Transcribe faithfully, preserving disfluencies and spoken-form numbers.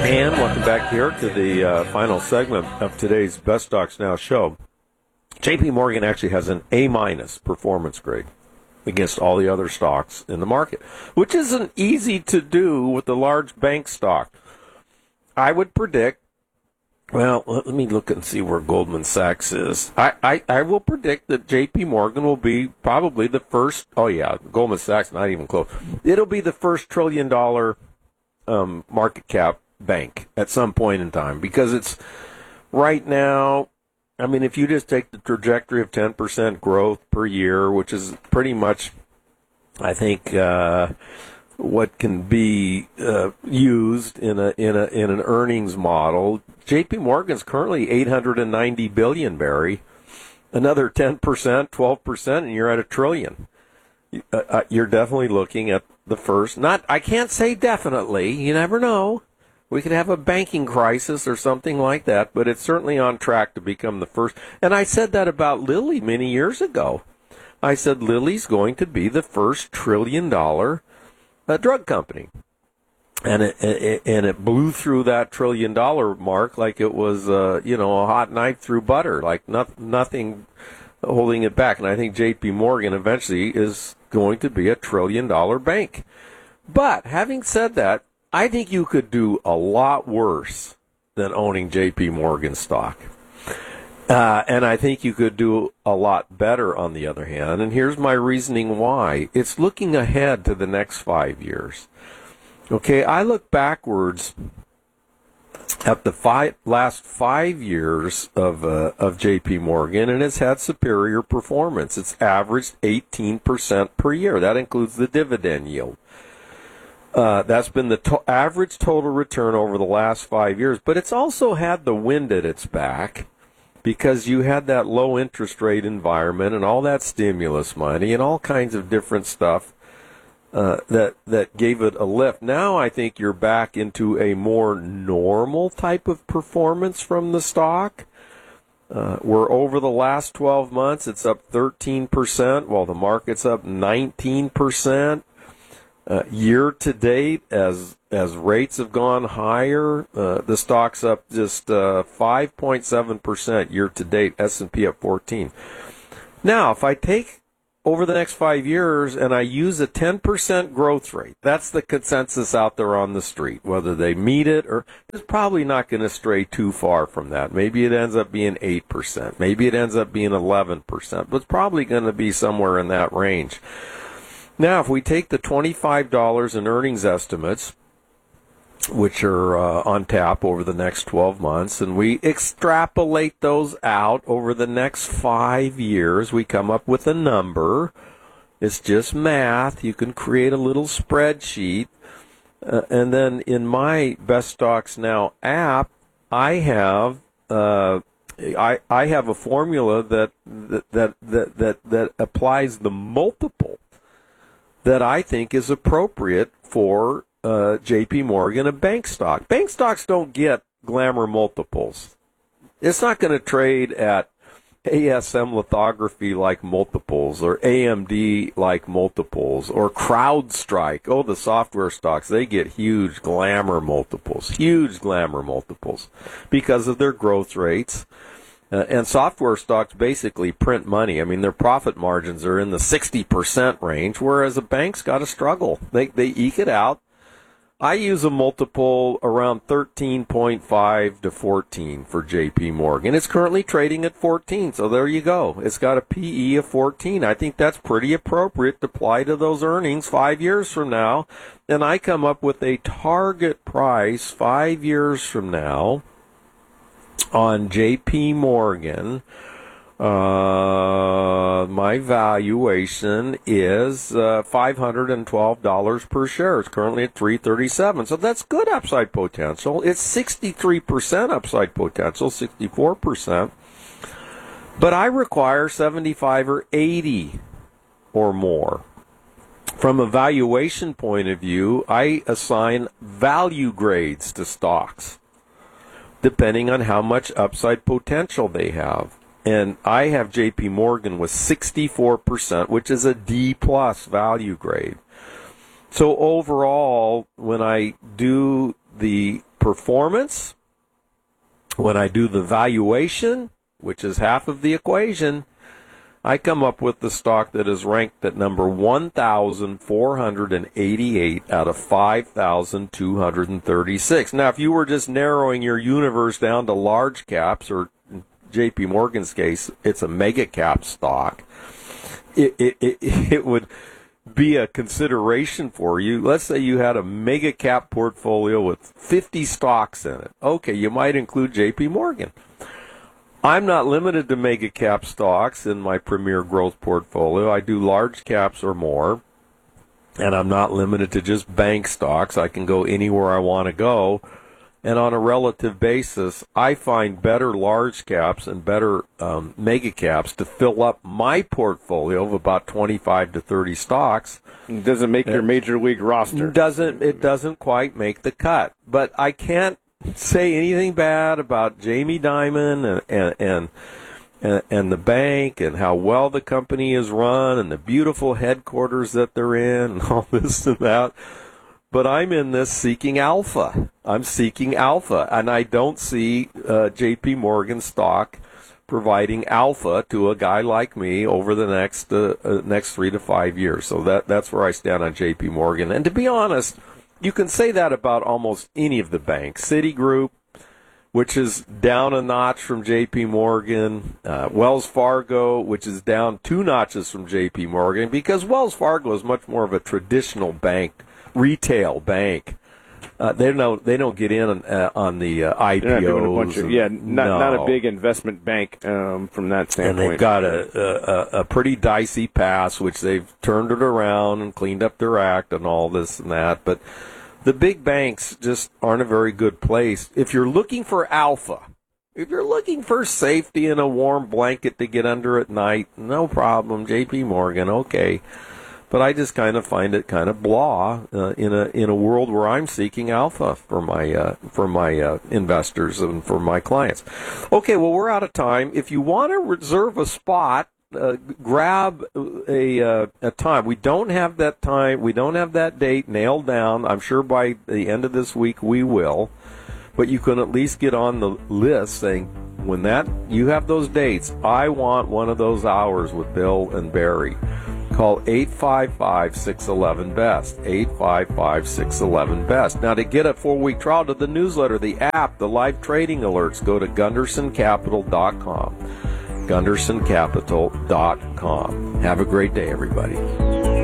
And welcome back here to the uh, final segment of today's Best Stocks Now show. J P Morgan actually has an A-minus performance grade against all the other stocks in the market, which isn't easy to do with the large bank stock. I would predict, well, let me look and see where Goldman Sachs is. I, I, I will predict that J P Morgan will be probably the first, oh yeah, Goldman Sachs, not even close. It'll be the first trillion dollar um, market cap bank at some point in time, because it's right now, I mean, if you just take the trajectory of ten percent growth per year, which is pretty much, I think, uh, what can be uh, used in a in a in an earnings model, J P Morgan's currently eight hundred ninety billion, Barry. Another ten percent, twelve percent, and you're at a trillion. Uh, uh, you're definitely looking at the first. Not, I can't say definitely. You never know. We could have a banking crisis or something like that, but it's certainly on track to become the first. And I said that about Lilly many years ago. I said Lilly's going to be the first trillion dollar uh, drug company. And it, it and it blew through that trillion dollar mark like it was, uh, you know, a hot knife through butter, like not, nothing holding it back. And I think J P Morgan eventually is going to be a trillion dollar bank. But having said that, I think you could do a lot worse than owning J P Morgan stock. Uh, and I think you could do a lot better on the other hand. And here's my reasoning why. It's looking ahead to the next five years. Okay, I look backwards at the five, last five years of uh, of J P Morgan, and it's had superior performance. It's averaged eighteen percent per year. That includes the dividend yield. Uh, that's been the to- average total return over the last five years. But it's also had the wind at its back because you had that low interest rate environment and all that stimulus money and all kinds of different stuff uh, that that gave it a lift. Now I think you're back into a more normal type of performance from the stock. Uh, we're over the last twelve months, it's up thirteen percent while the market's up nineteen percent. Uh, year to date, as as rates have gone higher, uh, the stock's up just uh, five point seven percent year to date, S and P up fourteen. Now, if I take over the next five years and I use a ten percent growth rate, that's the consensus out there on the street. Whether they meet it or it's probably not going to stray too far from that. Maybe it ends up being eight percent. Maybe it ends up being eleven percent, but it's probably going to be somewhere in that range. Now, if we take the twenty-five dollars in earnings estimates, which are uh, on tap over the next twelve months, and we extrapolate those out over the next five years, we come up with a number. It's just math. You can create a little spreadsheet. Uh, and then in my Best Stocks Now app, I have uh, I I have a formula that that that that that, that applies the multiple that I think is appropriate for uh, J P Morgan, a bank stock. Bank stocks don't get glamour multiples. It's not going to trade at A S M lithography-like multiples or A M D-like multiples or CrowdStrike. Oh, the software stocks, they get huge glamour multiples, huge glamour multiples because of their growth rates. Uh, and software stocks basically print money. I mean, their profit margins are in the sixty percent range, whereas a bank's got to struggle. They they eke it out. I use a multiple around thirteen point five to fourteen for J P Morgan. It's currently trading at fourteen, so there you go. It's got a P E of fourteen. I think that's pretty appropriate to apply to those earnings five years from now. And I come up with a target price five years from now on J P Morgan. Uh, my valuation is uh, five hundred twelve dollars per share. It's currently at three thirty-seven. So that's good upside potential. It's sixty-three percent upside potential, sixty-four percent. But I require seventy-five or eighty or more. From a valuation point of view, I assign value grades to stocks, depending on how much upside potential they have. And I have J P Morgan with sixty-four percent, which is a D plus value grade. So overall, when I do the performance, when I do the valuation, which is half of the equation, I come up with the stock that is ranked at number one thousand four hundred eighty-eight out of five thousand two hundred thirty-six. Now, if you were just narrowing your universe down to large caps, or in J P Morgan's case, it's a mega cap stock, it, it, it, it would be a consideration for you. Let's say you had a mega cap portfolio with fifty stocks in it. Okay, you might include J P Morgan. I'm not limited to mega cap stocks in my premier growth portfolio. I do large caps or more, and I'm not limited to just bank stocks. I can go anywhere I want to go. And on a relative basis, I find better large caps and better um, mega caps to fill up my portfolio of about twenty-five to thirty stocks. It doesn't make your major league roster. Doesn't it doesn't quite make the cut. But I can't say anything bad about Jamie Dimon and and, and and and the bank and how well the company is run and the beautiful headquarters that they're in and all this and that. But I'm in this seeking alpha. I'm seeking alpha, and I don't see uh, J P Morgan stock providing alpha to a guy like me over the next uh, uh, next three to five years. So that that's where I stand on J P Morgan. And to be honest, you can say that about almost any of the banks. Citigroup, which is down a notch from J P Morgan, uh, Wells Fargo, which is down two notches from J P Morgan, because Wells Fargo is much more of a traditional bank, retail bank. Uh, they don't they don't get in on, uh, on the uh, I P Os. They're not doing a bunch of, yeah, not no. not a big investment bank um, from that standpoint. And they've got a, a a pretty dicey past, which they've turned it around and cleaned up their act and all this and that. But the big banks just aren't a very good place. If you're looking for alpha, if you're looking for safety and a warm blanket to get under at night, no problem. J P Morgan, okay. But I just kind of find it kind of blah uh, in a in a world where I'm seeking alpha for my uh, for my uh, investors and for my clients. Okay, well, we're out of time. If you want to reserve a spot, uh, grab a uh, a time. We don't have that time. We don't have that date nailed down. I'm sure by the end of this week we will. But you can at least get on the list saying, when that you have those dates, I want one of those hours with Bill and Barry. Call eight five five, six one one, B E S T, eight five five, six one one, B E S T. Now, to get a four-week trial to the newsletter, the app, the live trading alerts, go to gunderson capital dot com. gunderson capital dot com. Have a great day, everybody.